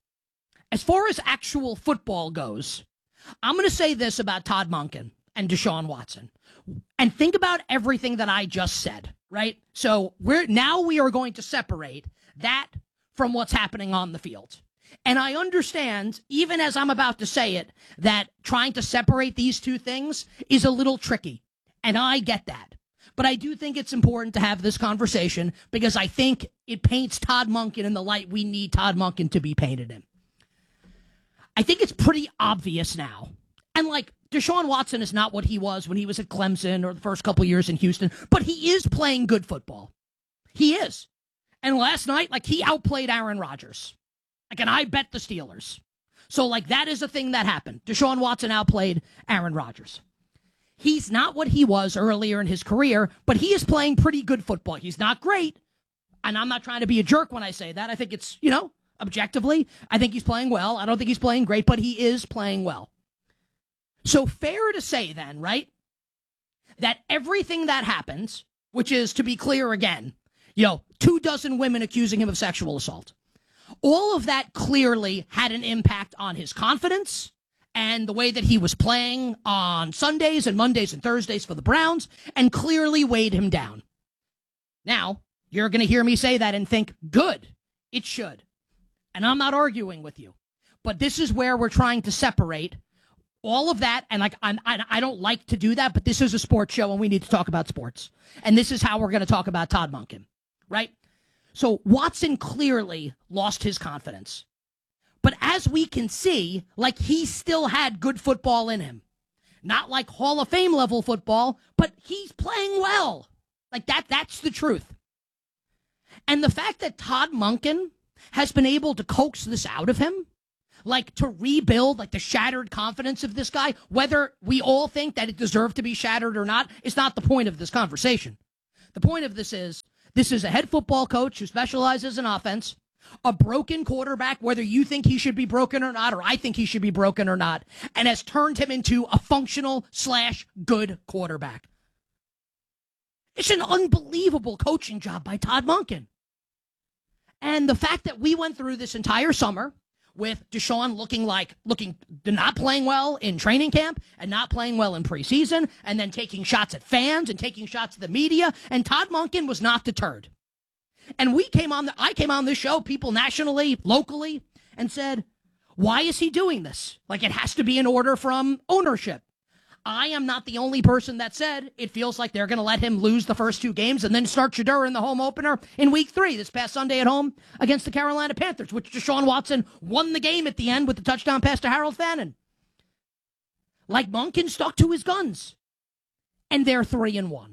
as far as actual football goes, I'm going to say this about Todd Monken and Deshaun Watson. And think about everything that I just said, right? So we are going to separate that from what's happening on the field. And I understand, even as I'm about to say it, that trying to separate these two things is a little tricky. And I get that. But I do think it's important to have this conversation because I think it paints Todd Monken in the light we need Todd Monken to be painted in. I think it's pretty obvious now. And like, Deshaun Watson is not what he was when he was at Clemson or the first couple years in Houston, but he is playing good football. He is. And last night, like, he outplayed Aaron Rodgers. Like, and I bet the Steelers. So like, that is a thing that happened. Deshaun Watson outplayed Aaron Rodgers. He's not what he was earlier in his career, but he is playing pretty good football. He's not great, and I'm not trying to be a jerk when I say that. I think it's, objectively, I think he's playing well. I don't think he's playing great, but he is playing well. So fair to say then, right, that everything that happens, which is, to be clear again, 24 women accusing him of sexual assault, all of that clearly had an impact on his confidence and the way that he was playing on Sundays and Mondays and Thursdays for the Browns, and clearly weighed him down. Now, you're going to hear me say that and think, good, it should. And I'm not arguing with you. But this is where we're trying to separate all of that. And like, I don't like to do that, but this is a sports show and we need to talk about sports. And this is how we're going to talk about Todd Monken, right? So Watson clearly lost his confidence. But as we can see, like, he still had good football in him. Not like Hall of Fame level football, but he's playing well. Like that's the truth. And the fact that Todd Monken has been able to coax this out of him, like to rebuild like the shattered confidence of this guy, whether we all think that it deserved to be shattered or not, is not the point of this conversation. The point of this is a head football coach who specializes in offense, a broken quarterback, whether you think he should be broken or not, or I think he should be broken or not, and has turned him into a functional / good quarterback. It's an unbelievable coaching job by Todd Monken. And the fact that we went through this entire summer with Deshaun looking not playing well in training camp and not playing well in preseason, and then taking shots at fans and taking shots at the media, and Todd Monken was not deterred. And I came on this show, people nationally, locally, and said, why is he doing this? Like, it has to be an order from ownership. I am not the only person that said it feels like they're going to let him lose the first 2 games and then start Shedeur in the home opener in week 3 this past Sunday at home against the Carolina Panthers, which Deshaun Watson won the game at the end with the touchdown pass to Harold Fannin. Like, Monken stuck to his guns, and they're 3-1.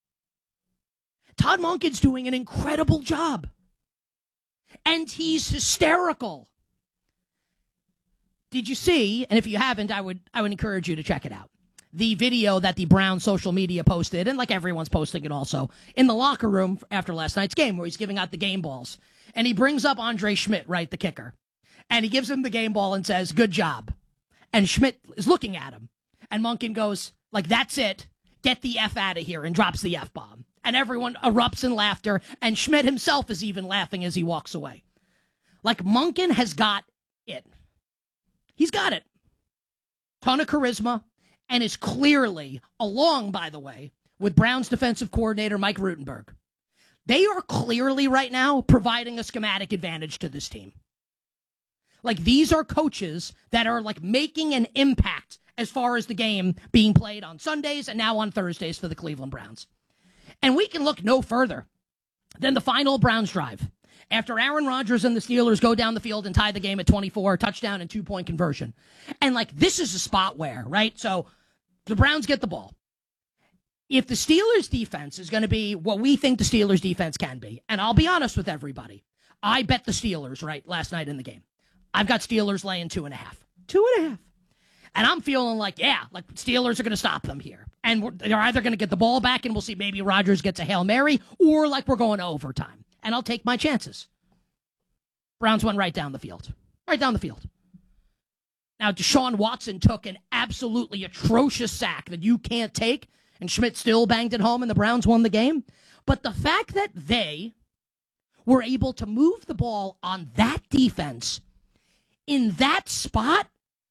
Todd Monken's doing an incredible job, and he's hysterical. Did you see, and if you haven't, I would encourage you to check it out, the video that the Browns social media posted, and like everyone's posting it also, in the locker room after last night's game where he's giving out the game balls. And he brings up Andre Schmidt, right, the kicker. And he gives him the game ball and says, good job. And Schmidt is looking at him. And Monken goes, like, that's it. Get the F out of here, and drops the F-bomb. And everyone erupts in laughter, and Schmidt himself is even laughing as he walks away. Like, Monken has got it. He's got it. Ton of charisma, and is clearly, along, by the way, with Browns defensive coordinator Mike Rutenberg. They are clearly right now providing a schematic advantage to this team. Like, these are coaches that are, like, making an impact as far as the game being played on Sundays and now on Thursdays for the Cleveland Browns. And we can look no further than the final Browns drive. After Aaron Rodgers and the Steelers go down the field and tie the game at 24, touchdown and 2-point conversion. And, like, this is a spot where, right? So the Browns get the ball. If the Steelers defense is going to be what we think the Steelers defense can be, and I'll be honest with everybody, I bet the Steelers, right, last night in the game. I've got Steelers laying 2.5. 2.5. And I'm feeling like, yeah, like Steelers are going to stop them here. And they're either going to get the ball back and we'll see maybe Rodgers gets a Hail Mary, or like we're going to overtime. And I'll take my chances. Browns went right down the field. Right down the field. Now, Deshaun Watson took an absolutely atrocious sack that you can't take, and Schmidt still banged it home, and the Browns won the game. But the fact that they were able to move the ball on that defense in that spot,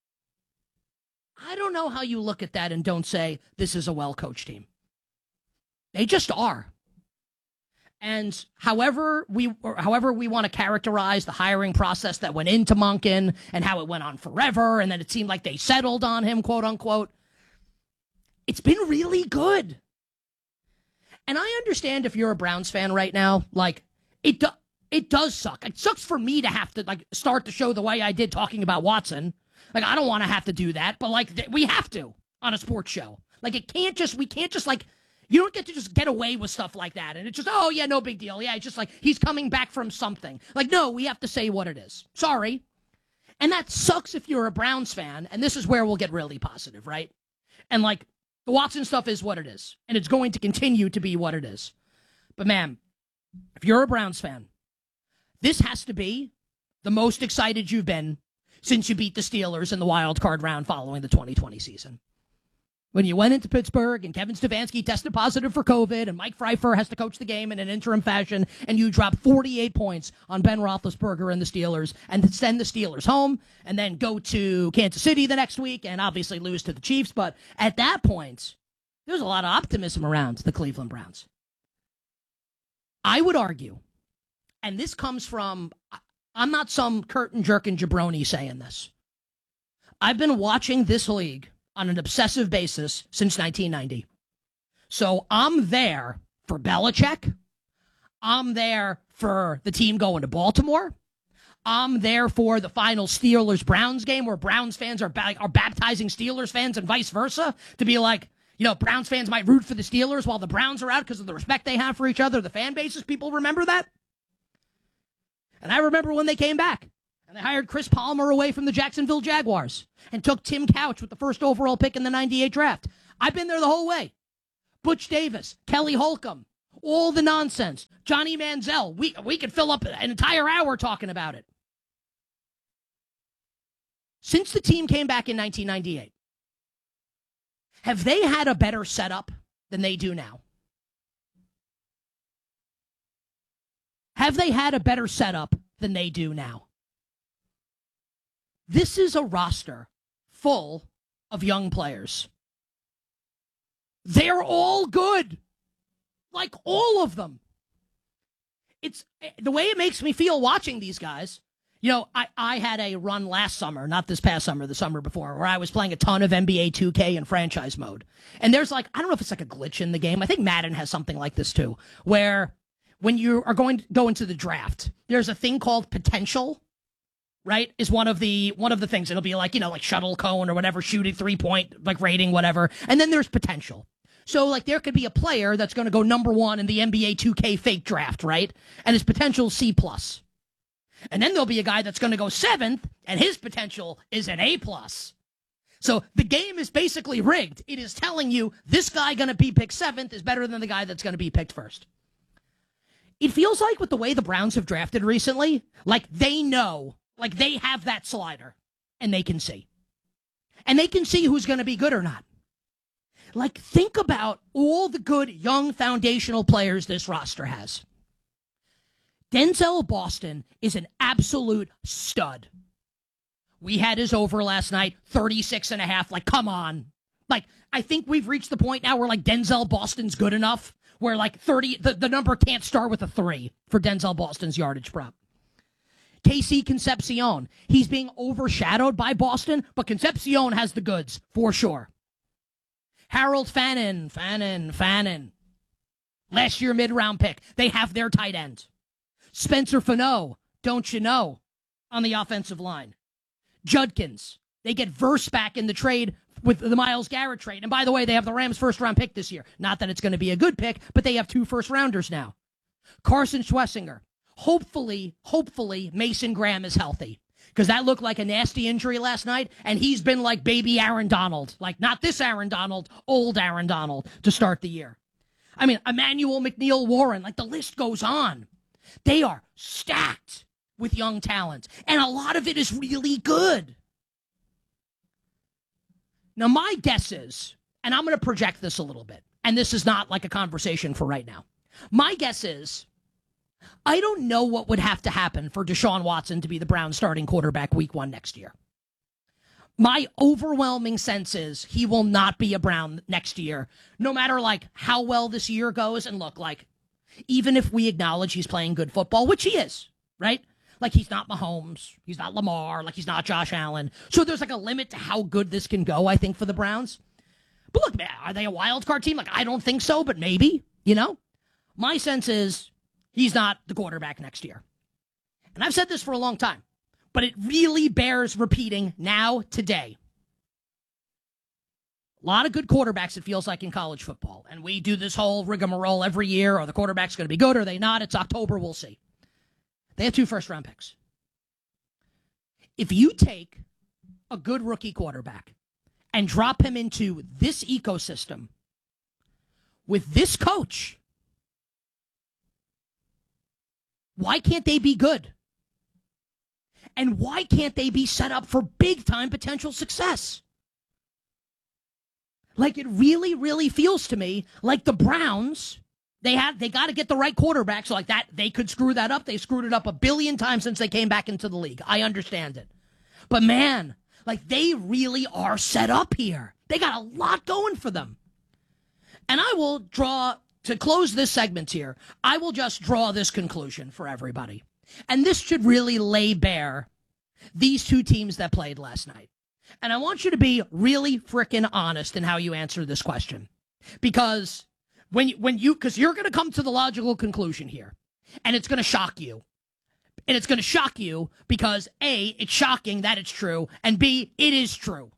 I don't know how you look at that and don't say this is a well-coached team. They just are. And however we want to characterize the hiring process that went into Monken and how it went on forever, and then it seemed like they settled on him, quote unquote, it's been really good. And I understand if you're a Browns fan right now, like it does suck. It sucks for me to have to like start the show the way I did talking about Watson. Like, I don't want to have to do that, but like we have to on a sports show. Like, we can't just like, you don't get to just get away with stuff like that. And it's just, oh, yeah, no big deal. Yeah, it's just like he's coming back from something. Like, no, we have to say what it is. Sorry. And that sucks if you're a Browns fan. And this is where we'll get really positive, right? And, like, the Watson stuff is what it is. And it's going to continue to be what it is. But, man, if you're a Browns fan, this has to be the most excited you've been since you beat the Steelers in the wild card round following the 2020 season. When you went into Pittsburgh and Kevin Stefanski tested positive for COVID and Mike Pfeiffer has to coach the game in an interim fashion and you drop 48 points on Ben Roethlisberger and the Steelers and send the Steelers home and then go to Kansas City the next week and obviously lose to the Chiefs. But at that point, there's a lot of optimism around the Cleveland Browns. I would argue, and this comes from, I'm not some curtain-jerking jabroni saying this. I've been watching this league on an obsessive basis since 1990. So I'm there for Belichick. I'm there for the team going to Baltimore. I'm there for the final Steelers-Browns game where Browns fans are baptizing Steelers fans and vice versa, to be like, Browns fans might root for the Steelers while the Browns are out because of the respect they have for each other, the fan bases. People remember that. And I remember when they came back and they hired Chris Palmer away from the Jacksonville Jaguars and took Tim Couch with the first overall pick in the 98 draft. I've been there the whole way. Butch Davis, Kelly Holcomb, all the nonsense. Johnny Manziel. We could fill up an entire hour talking about it. Since the team came back in 1998, have they had a better setup than they do now? Have they had a better setup than they do now? This is a roster full of young players. They're all good. Like all of them. It's the way it makes me feel watching these guys. I had a run last summer, not this past summer, the summer before, where I was playing a ton of NBA 2K in franchise mode. And there's I don't know if it's like a glitch in the game. I think Madden has something like this too, where when you are going to go into the draft, there's a thing called potential, right? Is one of the things. It'll be like shuttle cone or whatever, shooting 3-point, rating, whatever. And then there's potential. So, there could be a player that's going to go number 1 in the NBA 2K fake draft, right? And his potential C+. And then there'll be a guy that's going to go 7th, and his potential is an A+. So the game is basically rigged. It is telling you this guy going to be picked 7th is better than the guy that's going to be picked 1st. It feels like with the way the Browns have drafted recently, they know, they have that slider, and they can see. And they can see who's going to be good or not. Think about all the good young foundational players this roster has. Denzel Boston is an absolute stud. We had his over last night, 36.5. Come on. I think we've reached the point now where, Denzel Boston's good enough, where, 30, the number can't start with a 3 for Denzel Boston's yardage prop. KC Concepcion, he's being overshadowed by Boston, but Concepcion has the goods, for sure. Harold Fannin. Last year mid-round pick. They have their tight end. Spencer Fano, don't you know, on the offensive line. Judkins. They get Verse back in the trade with the Myles Garrett trade. And by the way, they have the Rams' first-round pick this year. Not that it's going to be a good pick, but they have 2 first-rounders now. Carson Schwessinger. Hopefully, Mason Graham is healthy. Because that looked like a nasty injury last night, and he's been like baby Aaron Donald. Not this Aaron Donald, old Aaron Donald to start the year. I mean, Emmanuel McNeil Warren, the list goes on. They are stacked with young talent, and a lot of it is really good. Now, my guess is, and I'm going to project this a little bit, and this is not a conversation for right now. My guess is, I don't know what would have to happen for Deshaun Watson to be the Browns starting quarterback week 1 next year. My overwhelming sense is he will not be a Brown next year, no matter how well this year goes. And look, even if we acknowledge he's playing good football, which he is, right? He's not Mahomes, he's not Lamar, he's not Josh Allen. So there's a limit to how good this can go, I think, for the Browns. But look, man, are they a wild card team? I don't think so, but maybe, My sense is he's not the quarterback next year. And I've said this for a long time, but it really bears repeating now, today. A lot of good quarterbacks, it feels like, in college football. And we do this whole rigmarole every year. Are the quarterbacks going to be good? Or are they not? It's October. We'll see. They have 2 first-round picks. If you take a good rookie quarterback and drop him into this ecosystem with this coach, why can't they be good? And why can't they be set up for big-time potential success? It really, really feels to me like the Browns, they got to get the right quarterback. So that, they could screw that up. They screwed it up 1 billion times since they came back into the league. I understand it. But man, they really are set up here. They got a lot going for them. And I will to close this segment here, I will just draw this conclusion for everybody. And this should really lay bare these 2 teams that played last night. And I want you to be really frickin' honest in how you answer this question. Because because you're going to come to the logical conclusion here, and it's going to shock you. And it's going to shock you because, A, it's shocking that it's true, and B, it is true.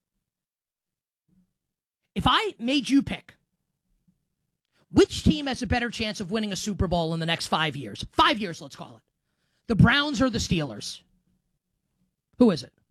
If I made you pick which team has a better chance of winning a Super Bowl in the next 5 years, 5 years, let's call it, the Browns or the Steelers, who is it?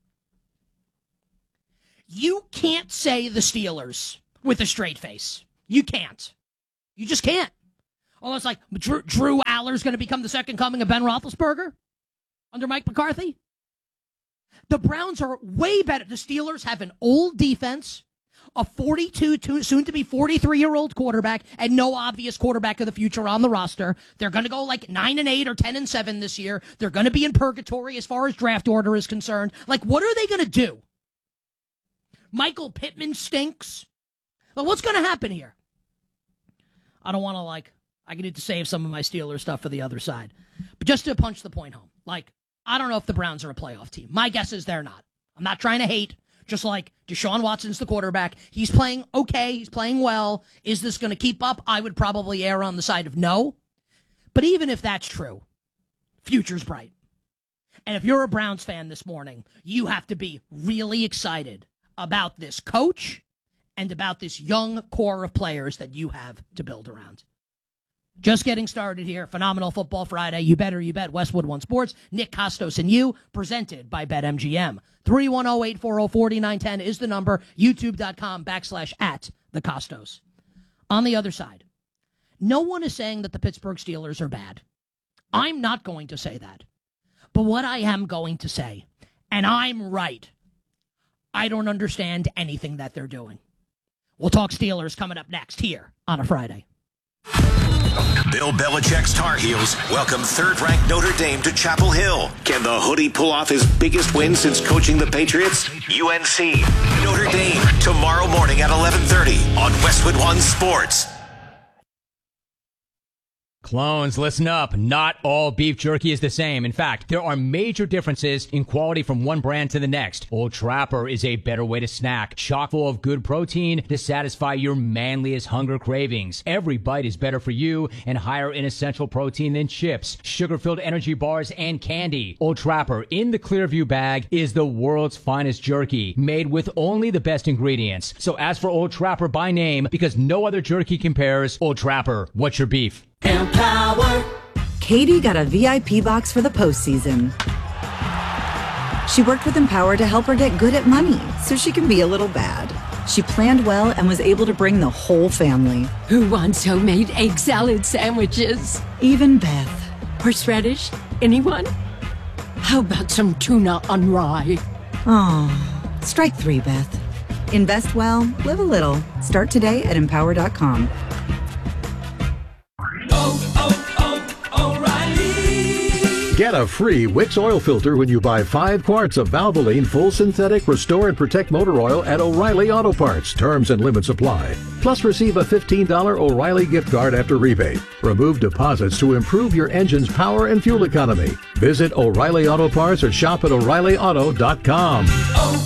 You can't say the Steelers with a straight face. You can't. You just can't. Oh, it's like Drew Aller's going to become the second coming of Ben Roethlisberger under Mike McCarthy. The Browns are way better. The Steelers have an old defense, a 42, soon-to-be 43-year-old quarterback, and no obvious quarterback of the future on the roster. They're going to go like 9-8 or 10-7 this year. They're going to be in purgatory as far as draft order is concerned. Like, what are they going to do? Michael Pittman stinks. Well, what's going to happen here? I don't want to, I need to save some of my Steelers stuff for the other side. But just to punch the point home, I don't know if the Browns are a playoff team. My guess is they're not. I'm not trying to hate. Just like Deshaun Watson's the quarterback. He's playing okay. He's playing well. Is this going to keep up? I would probably err on the side of no. But even if that's true, future's bright. And if you're a Browns fan this morning, you have to be really excited about this coach and about this young core of players that you have to build around. Just getting started here. Phenomenal Football Friday. You bet. Westwood One Sports. Nick Costos and you. Presented by BetMGM. 310-840-4910 is the number. YouTube.com/@the Costos. On the other side, no one is saying that the Pittsburgh Steelers are bad. I'm not going to say that. But what I am going to say, and I'm right, I don't understand anything that they're doing. We'll talk Steelers coming up next here on a Friday. Bill Belichick's Tar Heels welcome third-ranked Notre Dame to Chapel Hill. Can the Hoodie pull off his biggest win since coaching the Patriots? UNC, Notre Dame, tomorrow morning at 11:30 on Westwood One Sports. Clones, listen up. Not all beef jerky is the same. In fact, there are major differences in quality from one brand to the next. Old Trapper is a better way to snack, chock full of good protein to satisfy your manliest hunger cravings. Every bite is better for you and higher in essential protein than chips, sugar-filled energy bars, and candy. Old Trapper in the Clearview bag is the world's finest jerky, made with only the best ingredients. So ask for Old Trapper by name because no other jerky compares. Old Trapper, what's your beef? Empower. Katie got a VIP box for the postseason. She worked with Empower to help her get good at money so she can be a little bad. She planned well and was able to bring the whole family. Who wants homemade egg salad sandwiches? Even Beth. Horseradish? Anyone? How about some tuna on rye? Oh, strike three, Beth. Invest well, live a little. Start today at Empower.com. Get a free Wix oil filter when you buy 5 quarts of Valvoline Full Synthetic Restore and Protect Motor Oil at O'Reilly Auto Parts. Terms and limits apply. Plus receive a $15 O'Reilly gift card after rebate. Remove deposits to improve your engine's power and fuel economy. Visit O'Reilly Auto Parts or shop at O'ReillyAuto.com.